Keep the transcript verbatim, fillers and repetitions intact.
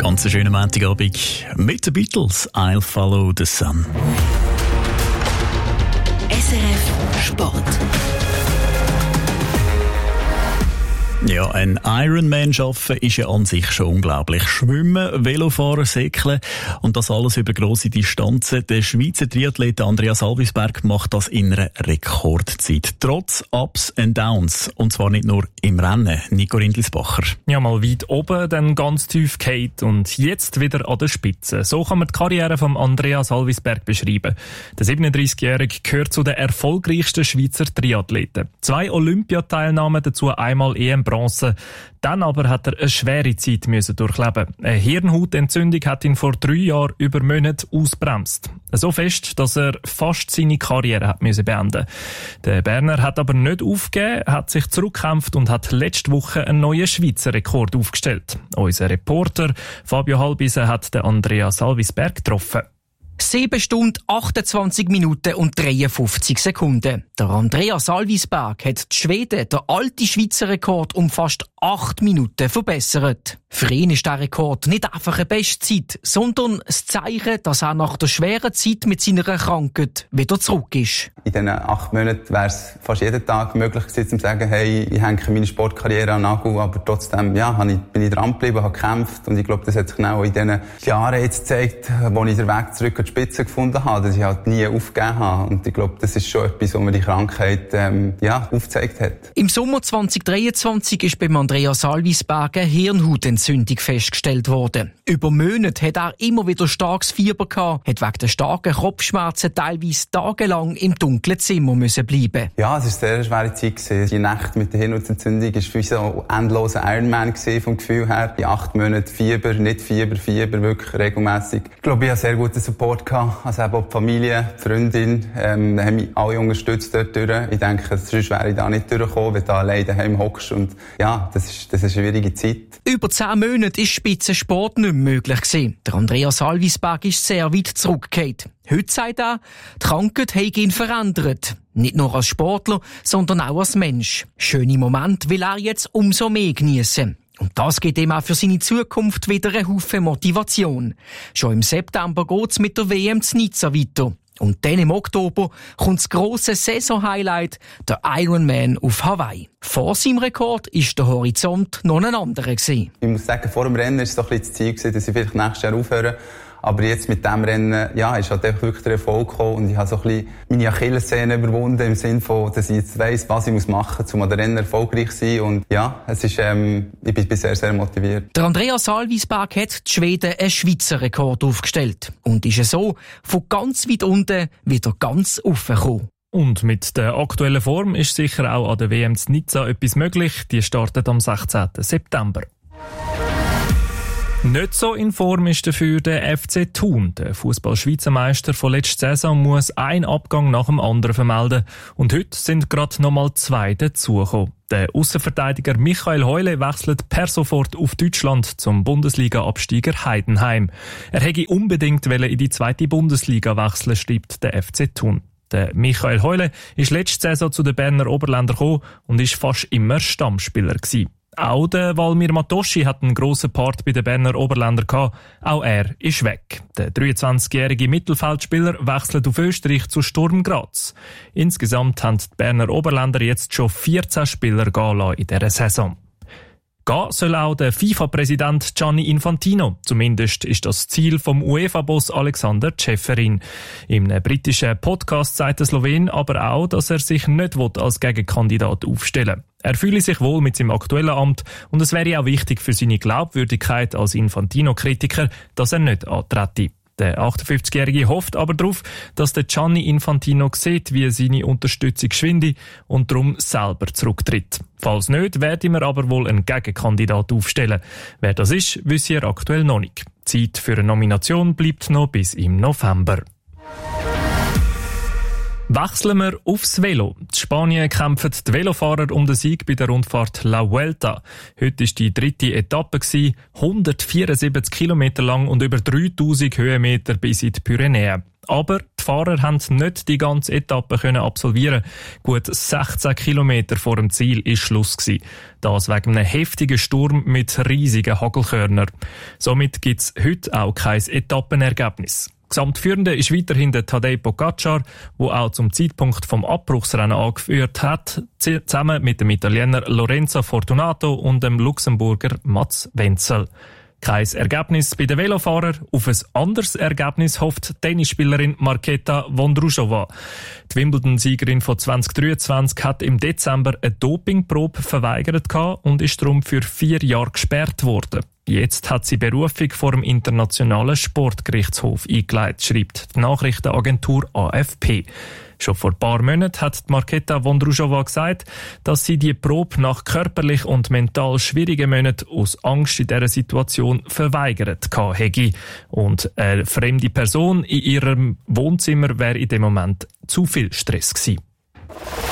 Ganz schönen Montagabend mit den Beatles. I'll follow the sun. S R F Sport. Ja, ein Ironman schaffen ist ja an sich schon unglaublich. Schwimmen, Velofahren, Segeln und das alles über grosse Distanzen. Der Schweizer Triathlet Andreas Salvisberg macht das in einer Rekordzeit. Trotz Ups and Downs. Und zwar nicht nur im Rennen. Nico Rindlisbacher. Ja, mal weit oben, dann ganz tief gefallen und jetzt wieder an der Spitze. So kann man die Karriere von Andreas Salvisberg beschreiben. Der siebenunddreißigjährige gehört zu den erfolgreichsten Schweizer Triathleten. Zwei Olympiateilnahmen, dazu einmal E M Bronze. Dann aber hat er eine schwere Zeit müssen durchleben. Eine Hirnhautentzündung hat ihn vor drei Jahren über Monate ausbremst. So fest, dass er fast seine Karriere hat müssen beenden. Der Berner hat aber nicht aufgegeben, hat sich zurückgekämpft und hat letzte Woche einen neuen Schweizer Rekord aufgestellt. Unser Reporter Fabio Halbise hat den Andreas Salvisberg getroffen. sieben Stunden, achtundzwanzig Minuten und dreiundfünfzig Sekunden. Der Andreas Salvisberg hat die Schweden den alten Schweizer Rekord um fast acht Minuten verbessert. Für ihn ist der Rekord nicht einfach eine Bestzeit, sondern das Zeichen, dass er nach der schweren Zeit mit seiner Krankheit wieder zurück ist. In diesen acht Monaten wäre es fast jeden Tag möglich gewesen, zu sagen, hey, ich hänge meine Sportkarriere an den Nagel, aber trotzdem, ja, bin ich dran geblieben, habe gekämpft und ich glaube, das hat sich genau in diesen Jahren jetzt gezeigt, wo ich den Weg zurück an die Spitze gefunden habe, dass ich halt nie aufgegeben habe. Und ich glaube, das ist schon etwas, was mir die Krankheit ähm, ja, aufgezeigt hat. Im Sommer zwanzig dreiundzwanzig ist beim Andreas Salvisberg eine Hirnhautentzündung festgestellt worden. Über Monate hat er immer wieder starkes Fieber gehabt, hat wegen der starken Kopfschmerzen teilweise tagelang im dunklen Zimmer müssen bleiben. Ja, es war eine sehr schwere Zeit gewesen. Die Nacht mit der Hirnhautentzündung war wie so ein endloser Ironman gewesen, vom Gefühl her. Die acht Monate Fieber, nicht Fieber, Fieber, wirklich regelmässig. Ich glaube, ich hatte sehr guten Support gehabt. Also eben auch die Familie, die Freundin, ähm, haben mich alle unterstützt dort durch. Ich denke, sonst wäre ich da nicht durchgekommen, wenn du alleine daheim hockst. Und ja, das ist, das ist eine schwierige Zeit. Über zehn Monate ist Spitzensport nicht mehr möglich gewesen. Der Andreas Salvisberg ist sehr weit zurückgefallen. Heute sagt er, die Krankheit hat ihn verändert. Nicht nur als Sportler, sondern auch als Mensch. Schöne Momente will er jetzt umso mehr geniessen. Und das gibt ihm auch für seine Zukunft wieder eine Haufen Motivation. Schon im September geht's mit der W M zu Nizza weiter. Und dann im Oktober kommt das grosse Saison-Highlight, der Ironman auf Hawaii. Vor seinem Rekord war der Horizont noch ein anderer gewesen. Ich muss sagen, vor dem Rennen war es doch ein bisschen das Ziel gewesen, dass ich vielleicht nächstes Jahr aufhöre. Aber jetzt mit dem Rennen, ja, ist halt wirklich der Erfolg gekommen und ich habe so ein bisschen meine Achillessehne überwunden im Sinne von, dass ich jetzt weiss, was ich machen muss, um an den Rennen erfolgreich zu sein. Und ja, es ist, ähm, ich bin sehr, sehr motiviert. Der Andreas Salvisberg hat die Schweden einen Schweizer Rekord aufgestellt und ist so von ganz weit unten wieder ganz raufgekommen. Und mit der aktuellen Form ist sicher auch an der W M zu Nizza etwas möglich. Die startet am sechzehnten September. Nicht so in Form ist dafür der F C Thun. Der Fußball-Schweizermeister von letzter Saison muss einen Abgang nach dem anderen vermelden. Und heute sind gerade nochmal zwei dazugekommen. Der Aussenverteidiger Michael Heule wechselt per sofort auf Deutschland zum Bundesliga-Absteiger Heidenheim. Er hätte unbedingt in die zweite Bundesliga wechseln, schreibt der F C Thun. Der Michael Heule ist letzte Saison zu den Berner Oberländer gekommen und ist fast immer Stammspieler gewesen. Auch der Valmir Matoschi hat einen grossen Part bei den Berner Oberländer gehabt. Auch er ist weg. Der dreiundzwanzigjährige Mittelfeldspieler wechselt auf Österreich zu Sturm Graz. Insgesamt haben die Berner Oberländer jetzt schon vierzehn Spieler gehen lassen in dieser Saison. Gehen soll auch der FIFA-Präsident Gianni Infantino. Zumindest ist das Ziel vom UEFA-Boss Alexander Ceferin. Im britischen Podcast sagt der Slowen aber auch, dass er sich nicht als Gegenkandidat aufstellen will. Er fühle sich wohl mit seinem aktuellen Amt und es wäre auch wichtig für seine Glaubwürdigkeit als Infantino-Kritiker, dass er nicht antrete. Der achtundfünfzigjährige hofft aber darauf, dass der Gianni Infantino sieht, wie seine Unterstützung schwinde und darum selber zurücktritt. Falls nicht, werden wir aber wohl einen Gegenkandidat aufstellen. Wer das ist, wissen wir aktuell noch nicht. Die Zeit für eine Nomination bleibt noch bis im November. Wechseln wir aufs Velo. In Spanien kämpfen die Velofahrer um den Sieg bei der Rundfahrt La Vuelta. Heute war die dritte Etappe, hundertvierundsiebzig Kilometer lang und über dreitausend Höhenmeter bis in die Pyrenäen. Aber die Fahrer haben nicht die ganze Etappe können absolvieren. Gut sechzehn Kilometer vor dem Ziel ist Schluss gewesen. Das wegen einem heftigen Sturm mit riesigen Hagelkörnern. Somit gibt es heute auch kein Etappenergebnis. Gesamtführende ist weiterhin der Tadej Pogacar, der auch zum Zeitpunkt vom Abbruchsrennen angeführt hat, zusammen mit dem Italiener Lorenzo Fortunato und dem Luxemburger Mats Wenzel. Kein Ergebnis bei den Velofahrern. Auf ein anderes Ergebnis hofft die Tennisspielerin Marketa Vondrousova. Die Wimbledon-Siegerin von zwanzig dreiundzwanzig hat im Dezember eine Dopingprobe verweigert und ist darum für vier Jahre gesperrt worden. Jetzt hat sie Berufung vor dem Internationalen Sportgerichtshof eingeleitet, schreibt die Nachrichtenagentur A F P. Schon vor ein paar Monaten hat Marketa Vondrousova gesagt, dass sie die Probe nach körperlich und mental schwierigen Monaten aus Angst in dieser Situation verweigert hätte. Und eine fremde Person in ihrem Wohnzimmer wäre in dem Moment zu viel Stress gewesen.